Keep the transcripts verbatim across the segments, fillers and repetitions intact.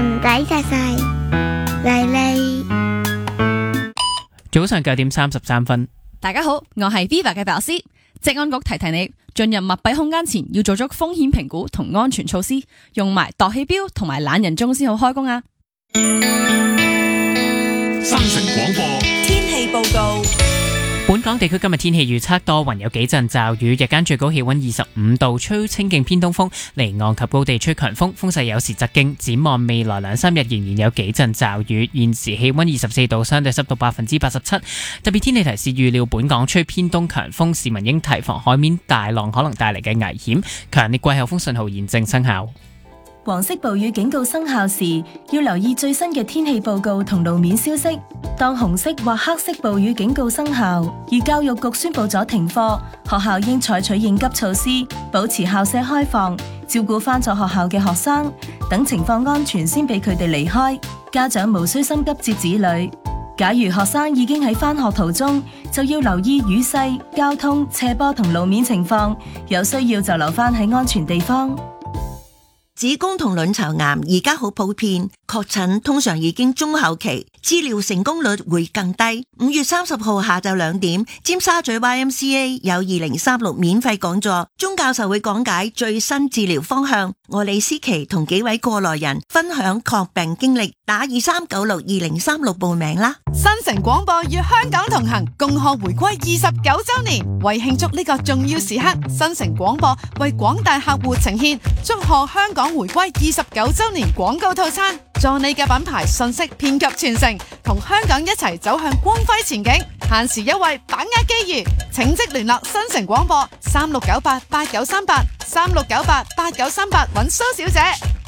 人仔細細麗麗。 早上九點三十三分， 大家好，我係 Viva 嘅白老師。職安局提提你，進入密閉空間前要做足風險評估同安全措施，用埋度氣錶同埋懶人鐘先好開工啊！ 新城廣播天氣報告。 本港地區今日天氣預測多雲有幾陣驟雨，日間最高氣溫二十五度，吹清勁偏東風，離岸及高地吹強風，風勢有時疾勁。展望未來兩三日仍然有幾陣驟雨。現時氣溫二十四度，相對濕度百分之八十七。特別天氣提示預料本港吹偏東強風，市民應提防海面大浪可能帶嚟嘅危險。強烈季候風信號現正生效。 黃色暴雨警告生效時，要留意最新嘅天氣報告同路面消息。當紅色或黑色暴雨警告生效，而教育局宣布咗停課，學校應採取應急措施，保持校舍開放，照顧返咗學校嘅學生，等情況安全先俾佢哋離開。家長無需心急接子女。假如學生已經喺返學途中，就要留意雨勢、交通、斜坡同路面情況，有需要就留返喺安全地方。 子宮同卵巢癌而家好普遍，確診通常已經中後期，治療成功率會更低。五月三十號下晝兩點，尖沙咀 Y M C A 有二零三六免費講座，鐘教授會講解最新治療方向。我李思琪同幾位過來人分享確病經歷，打二三九六二零三六報名啦。 新城廣播與香港同行，共賀回歸二十九周年。為慶祝呢個重要時刻，新城廣播為廣大客戶呈現祝賀香港回歸二十九周年廣告套餐，助你嘅品牌信息遍及全城，同香港一齊走向光輝前景。限時優惠，把握機遇，請即聯絡新城廣播三六九八八九三八三六九八八九三八揾蘇小姐。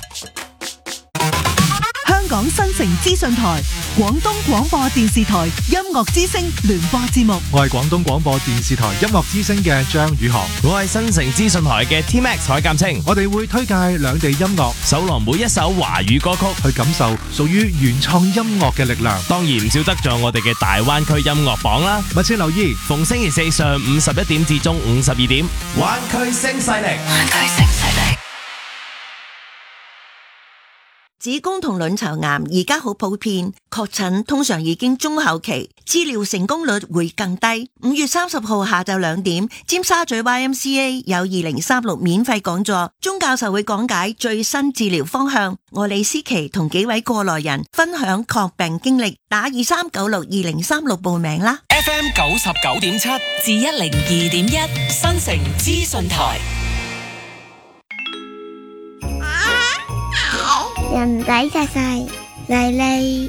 香港新城資訊台、廣東廣播電視台音樂之聲聯播節目。 我係廣東廣播電視台音樂之聲嘅張宇航， 我係新城資訊台嘅 T Max 海鑑清。 我哋會推介兩地音樂， 搜羅每一首華語歌曲， 去感受屬於原創音樂嘅力量。 當然唔少得咗我哋嘅大灣區音樂榜啦。 密切留意， 逢星期四上午十一點至中午十二點，灣區聲勢力，灣區聲勢力。 子宮同卵巢癌而家好普遍，確診通常已經中後期，治療成功率會更低。五月三十號下晝兩點，尖沙咀 Y M C A 有二零三六免費講座，鐘教授會講解最新治療方向。我李思琪同幾位過來人分享確病經歷，打二三九六二零三六報名啦。 F M 九十九點七至一零二點一，新城資訊台。 人仔細細麗麗。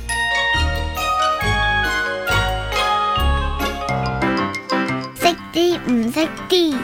識啲唔識啲。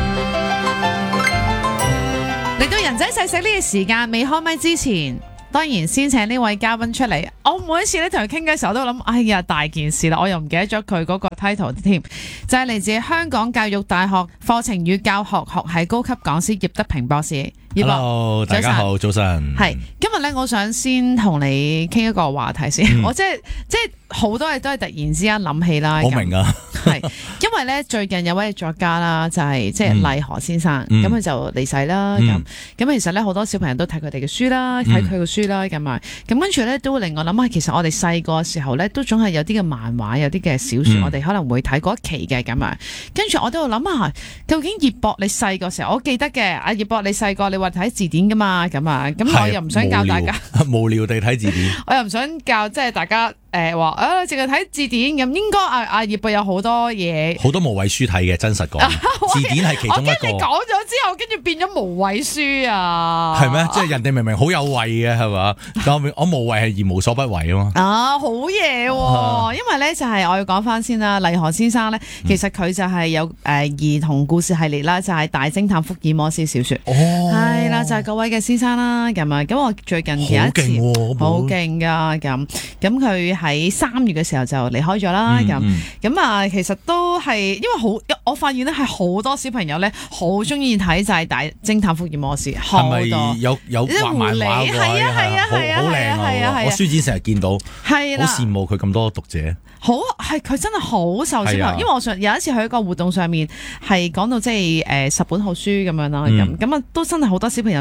嚟到人仔細細呢個時間，未開麥之前，當然先請呢位嘉賓出嚟。我每一次咧同佢傾嘅時候，都諗，哎呀大件事啦！我又唔記得咗佢嗰個 title 添，就係嚟自香港教育大學課程與教學學系高級講師葉德平博士。 Hello，大家好，早晨。 係今日咧，我想先同你傾一個話題先。嗯、我即係即係好多嘢都係突然之間諗起啦。 我明啊， 係因為咧最近有位作家啦，就係即係麗河先生，咁佢、嗯、就離世啦。咁咁、嗯、其實咧好多小朋友都睇佢哋嘅書啦，睇佢嘅書啦，咁啊，咁跟住咧都會令我諗下，其實我哋細個嘅時候咧，都總係有啲嘅漫畫，有啲嘅小說，嗯、我哋可能會睇嗰一期嘅咁啊。跟住我都會諗下，究竟葉博你細個時候，我記得嘅阿葉博你細個你話睇字典噶嘛，咁啊，咁我又唔想教大家無聊地睇字典， 我又唔想教即係大家誒話啊，淨係睇字典咁，應該阿阿葉博有好多嘢， 好多無謂書睇嘅，真實講，字典係其中一個。我跟你講咗之後，跟住變咗無謂書啊， 係咩？即係人哋明明好有謂嘅係嘛，但我我無謂係而無所不為啊嘛。 啊，好嘢、啊！因為咧就係、是、我要講翻先啦，麗河先生咧，其實佢就係有誒、呃、兒童故事系列啦，就係、是、大偵探福爾摩斯小說，係啦、哦，就係、是、各位嘅先生啦，咁啊，咁我最近有一次好勁噶，咁咁佢喺三月嘅時候就離開咗啦，咁咁啊，其實都係因為好，我發現咧係好多小朋友咧好中意睇就係大偵探福爾摩斯，好多有有畫漫畫嘅， 係啊係啊係啊好靚啊！我書展成日見到，係啦，好羨慕佢咁多讀者。 好係佢真係好受小朋友，因為我上有一次去一個活動上面係講到即係誒十本好書咁樣啦，咁咁啊都真係好多小朋友就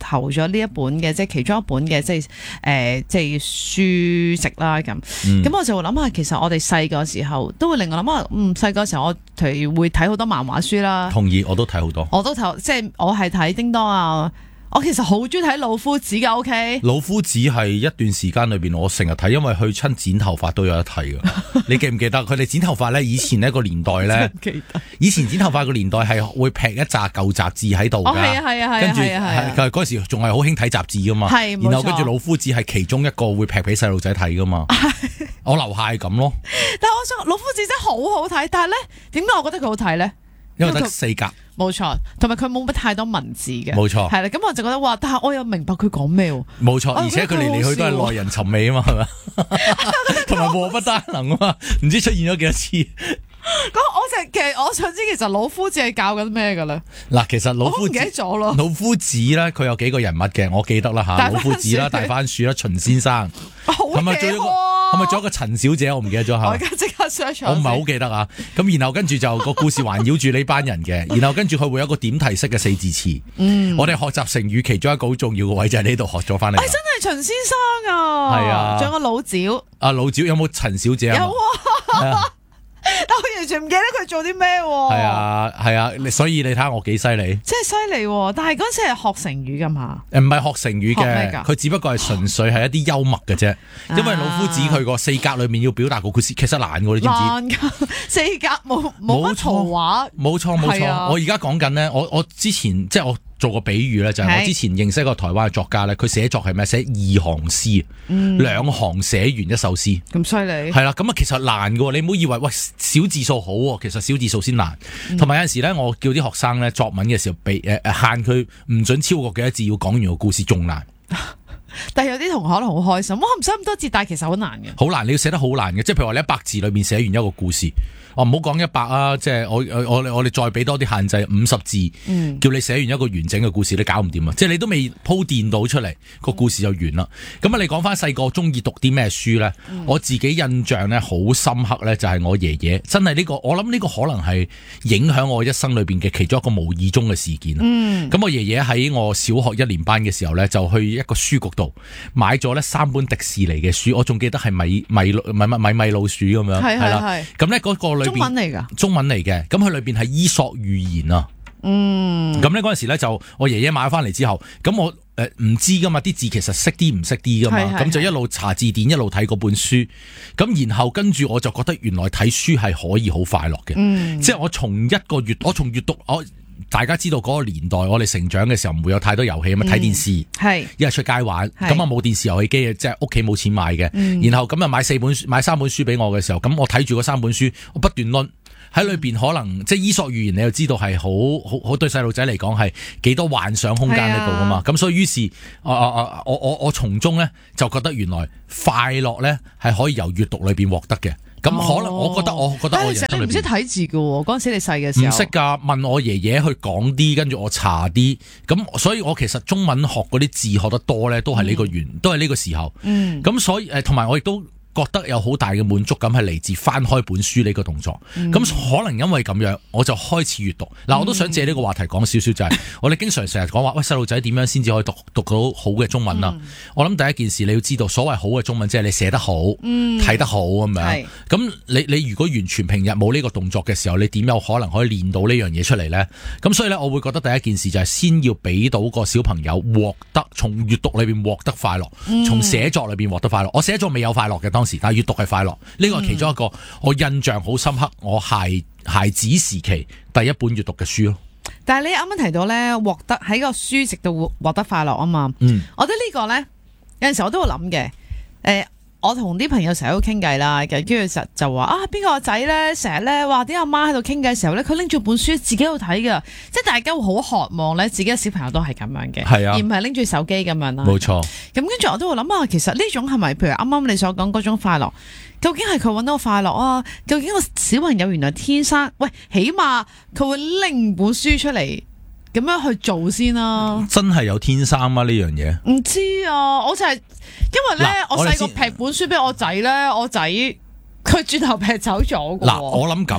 投咗呢一本嘅，即係其中一本嘅，即係誒、呃，即係書籍啦咁。咁、嗯、我就會諗下，其實我哋細個時候都會令我諗下，嗯，細個時候我譬如會睇好多漫畫書啦。 同意，我都睇好多。 我都睇，即係我係睇叮當啊。我其實好中意睇老夫子嘅 ，OK。 老夫子係一段時間裏邊我成日睇，因為去親剪頭髮都有得睇噶。你記唔記得佢哋剪頭髮咧？以前呢個年代咧， 記得以前剪頭髮個年代係會劈一紮舊雜誌喺度噶。 哦，係啊，係啊，係啊， 跟住係啊， 係嗰時仲係好興睇雜誌噶嘛。 係， 然後跟住老夫子係其中一個會劈俾細路仔睇噶嘛。我樓下係咁咯。 但係我想老夫子真係好好睇，但係咧，點解我覺得佢好睇咧？ 因為得四格。 冇錯，同埋佢冇乜太多文字嘅， 冇錯， 係啦，咁我就覺得哇，但係我又明白佢講咩喎， 冇錯，而且佢嚟嚟去都係耐人尋味啊嘛，係咪？同埋禍不單行啊嘛，唔知出現咗幾多次。 咁我就其實我想知，其實老夫子係教緊咩嘅咧？ 嗱，其實老夫子， 我唔記得咗咯。 老夫子咧，佢有幾個人物嘅，我記得啦吓，老夫子啦，大番薯啦，秦先生，係咪仲有一個？係咪仲有一個陳小姐？我唔記得咗吓。我而家即刻 search。我唔係好記得啊。咁然後跟住就個故事環繞住呢班人嘅，然後跟住佢會有一個點題式嘅四字詞。嗯。我哋學習成語其中一個好重要嘅位就係呢度學咗翻嚟。係真係秦先生啊！係啊。仲有個老趙。啊老趙有冇陳小姐啊？ 有啊。但我完全唔記得佢做啲咩喎。 係啊係啊，所以你睇下我幾犀利。 真係犀利喎！但係嗰陣時係學成語㗎嘛？ 誒唔係學成語嘅，佢只不過係純粹係一啲幽默嘅啫。因為老夫子佢個四格裏面要表達個故事，其實難㗎，你知唔知？ 難㗎，四格冇冇乜圖畫。 冇錯冇錯，我而家講緊咧，我我之前即係我。做個比喻咧，就係我之前認識一個台灣嘅作家咧，佢寫作係咩？寫二行詩，嗯、兩行寫完一首詩， 咁犀利。係啦，咁啊其實難嘅，你唔好以為喂小字數好，其實小字數先難。同埋、嗯、有陣時咧，我叫啲學生咧作文嘅時候，俾誒誒限佢唔准超過幾多字，要講完個故事仲難。 但係有啲同學可能好開心，我唔使咁多字，但係其實好難嘅。好難，你要寫得好難嘅，即係譬如話你一百字裏面寫完一個故事。我唔好講一百啊，即係我我我哋再俾多啲限制，五十字，嗯、叫你寫完一個完整嘅故事，你搞唔掂啊！即係你都未鋪墊到出嚟，個故事就完啦。咁啊、嗯，你講翻細個中意讀啲咩書咧？嗯、我自己印象咧好深刻咧，就係我爺爺，真係呢、這個，我諗呢個可能係影響我一生裏邊嘅其中一個無意中嘅事件。咁、嗯、我爺爺喺我小學一年班嘅時候咧，就去一個書局度買咗咧三本迪士尼嘅書，我仲記得係米米米米米米老鼠咁樣，係啦。咁咧嗰個。 中文嚟噶， 中文嚟嘅，咁佢裏邊係伊索寓言啊。嗯，咁咧嗰陣時咧就我爺爺買翻嚟之後，咁我誒唔、呃、知噶嘛，啲字其實識啲唔識啲噶嘛，咁就一路查字典，一路睇嗰本書，咁然後跟住我就覺得原來睇書係可以好快樂嘅，嗯、即係我從一個閱，我從閱讀我。大家知道嗰個年代，我哋成長嘅時候唔會有太多遊戲啊嘛，睇電視，係一係出街玩，咁啊冇電視遊戲機嘅，即係屋企冇錢買嘅。嗯、然後咁啊買四本書，買三本書俾我嘅時候，咁我睇住嗰三本書，我不斷掄喺裏邊，可能即係伊索寓言，你又知道係好好好對細路仔嚟講係幾多幻想空間喺度噶嘛。咁、啊、所以於是，啊啊我我我從中咧就覺得原來快樂咧係可以由閱讀裏邊獲得嘅。咁可能我覺得，我覺得我人生裏邊唔識睇字嘅喎，嗰陣時你細嘅時候唔識㗎，問我爺爺去講啲，跟住我查啲，咁所以我其實中文學嗰啲字學得多咧，都係呢個原，嗯、都係呢個時候。嗯，咁所以誒，同埋我亦都覺得有好大嘅滿足感係嚟自翻開本書呢個動作，咁、嗯、可能因為咁樣，我就開始閱讀。嗱、嗯，我都想借呢個話題講少少，就係我哋經常成日講話，喂，細路仔點樣先至可以讀讀到好嘅中文啊？嗯、我諗第一件事你要知道，所謂好嘅中文，即係你寫得好，睇、嗯、得好咁樣。咁是你你如果完全平日冇呢個動作嘅時候，你點有可能可以練到呢樣嘢出嚟呢？咁所以呢，我會覺得第一件事就係先要俾到個小朋友獲得從閱讀裏邊獲得快樂，從寫作裏邊獲得快樂。我寫作未有快樂嘅當時，但係閱讀係快樂，呢個係其中一個我印象好深刻，我孩孩子時期第一本閱讀嘅書咯。 但係你啱啱提到咧，獲得喺個書籍度獲得快樂啊嘛，嗯，我覺得呢個咧有陣時我都會諗嘅，誒、呃。我同啲朋友成日都傾偈啦，跟住實就話啊，邊個仔咧成日咧話啲阿媽喺度傾偈嘅時候咧，佢拎住本書自己喺度睇噶，即係大家會好渴望咧，自己嘅小朋友都係咁樣嘅，係啊，而唔係拎住手機咁樣啦。冇錯。咁跟住我都會諗啊，其實呢種係咪譬如啱啱你所講嗰種快樂，究竟係佢搵到快樂啊？究竟個小朋友原來天生喂，起碼佢會拎本書出嚟。咁樣去做先啦、啊， 真係有天生啊呢樣嘢？唔知啊，我就係、是、因為咧，我細個劈本書俾我仔咧，我仔佢轉頭劈走咗。 嗱，我諗咁，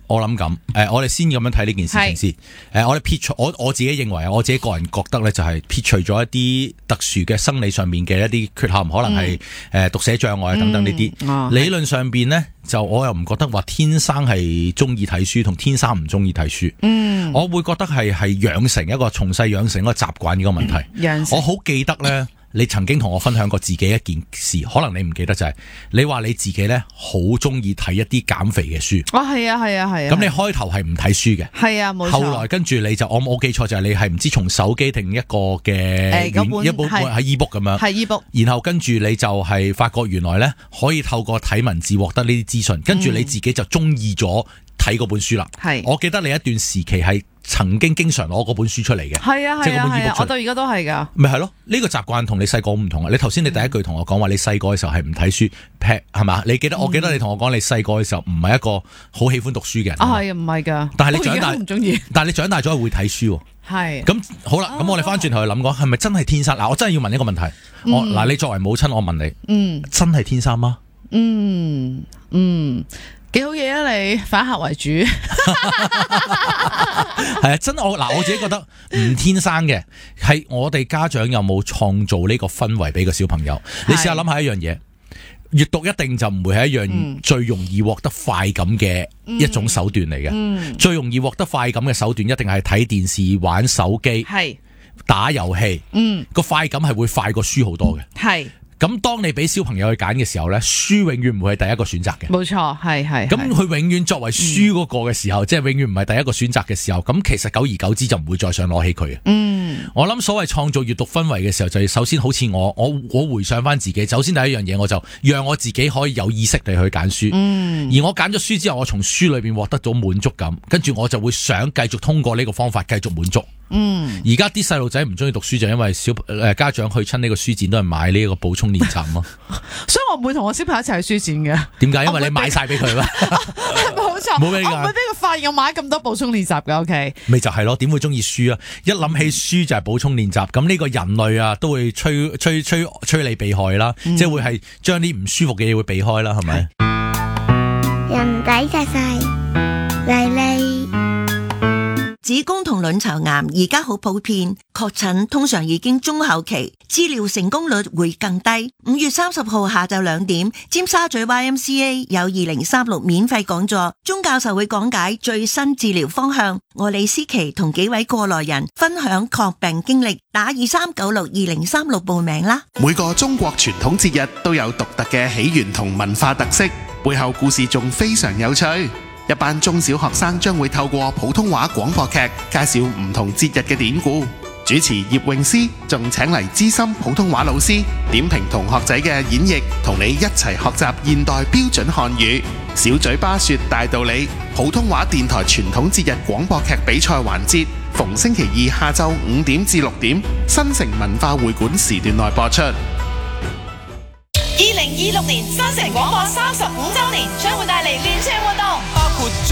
我諗咁，誒、呃，我哋先咁樣睇呢件事情先。誒、呃，我哋撇除我我自己認為啊，我自己個人覺得咧，就係撇除咗一啲特殊嘅生理上面嘅一啲缺陷，可能係誒讀寫障礙等等呢啲。 嗯哦、 理論上邊咧，就我又唔覺得話天生係中意睇書，同天生唔中意睇書。嗯，我會覺得係係養成一個從細養成一個習慣呢個問題。嗯、我好記得咧。你曾經同我分享過自己一件事，可能你唔記得就係、是、你話你自己咧好中意睇一啲減肥嘅書。 哦，係啊，係啊，係啊。咁你開頭係唔睇書嘅， 係啊，冇錯。後來跟住你就我冇記錯就係你係唔知從手機定一個嘅誒一本喺 ebook 咁樣， 係 ebook。 然後跟住你就係發覺原來咧可以透過睇文字獲得呢啲資訊，跟住你自己就中意咗睇嗰本書啦。係、嗯，我記得你一段時期係曾經經常攞嗰本書出嚟嘅， 係啊係啊係啊，我到而家都係噶。 咪係咯，呢、這個習慣同你細個唔同啊！你頭先你第一句同我講話，你細個嘅時候係唔睇書，劈係嘛？你記得、嗯、我記得你同我講，你細個嘅時候唔係一個好喜歡讀書嘅人。啊係唔係噶？但係你長大唔中意，但係你長大咗係會睇書。係咁好啦，咁、啊、我哋翻轉頭去諗講，係咪真係天生？嗱，我真係要問一個問題。嗯、我嗱，你作為母親，我問你，嗯，真係天生嗎？嗯嗯。幾好嘢啊！你反客為主，係啊！真我嗱，我自己覺得唔天生嘅，係我哋家長有冇創造呢個氛圍俾個小朋友？你試下諗下一樣嘢，閱讀一定就唔會係一樣最容易獲得快感嘅一種手段嚟嘅。嗯嗯、最容易獲得快感嘅手段，一定係睇電視、玩手機、係打遊戲。嗯，個快感係會快過書好多嘅。係。咁當你俾小朋友去揀嘅時候咧，書永遠唔會係第一個選擇嘅。冇錯，係係。咁佢永遠作為書嗰個嘅時候，嗯、即係永遠唔係第一個選擇嘅時候，咁其實久而久之就唔會再想攞起佢嘅。嗯，我諗所謂創造閱讀氛圍嘅時候，就係首先好似我我我回想翻自己，首先第一樣嘢我就讓我自己可以有意識地去揀書。嗯，而我揀咗書之後，我從書裏邊獲得咗滿足感，跟住我就會想繼續通過呢個方法繼續滿足。嗯，而家啲細路仔唔中意讀書就因為小誒家長去親呢個書展都係買呢個補充練習咯，所以我唔會同我小朋友一齊去書展嘅。點解？因為你買晒俾佢啦。冇錯，冇俾我唔會俾佢發現我買咁多補充練習嘅。O K，咪就係咯，點會中意書啊？一諗起書就係補充練習，咁呢個人類啊都會催催催催你避害啦，嗯、即係會係將啲唔舒服嘅嘢會避開啦，係咪？ 人仔細細，麗麗。 子宮同卵巢癌而家好普遍，確診通常已經中後期，治療成功率會更低。五月三十號下晝兩點，尖沙咀 Y M C A 有二零三六免費講座，鐘教授會講解最新治療方向。我李思琪同幾位過來人分享抗病經歷，打二三九六二零三六報名啦。 每個中國傳統節日都有獨特嘅起源同文化特色，背後故事仲非常有趣。一班中小學生將會透過普通話廣播劇介紹唔同節日嘅典故，主持葉詠詩仲請嚟資深普通話老師點評同學仔嘅演繹，同你一齊學習現代標準漢語。小嘴巴說大道理，普通話電台傳統節日廣播劇比賽環節，逢星期二下晝五點至六點，新城文化會館時段內播出。 二零二六年新城廣播三十五週年將會帶嚟連串活動，包括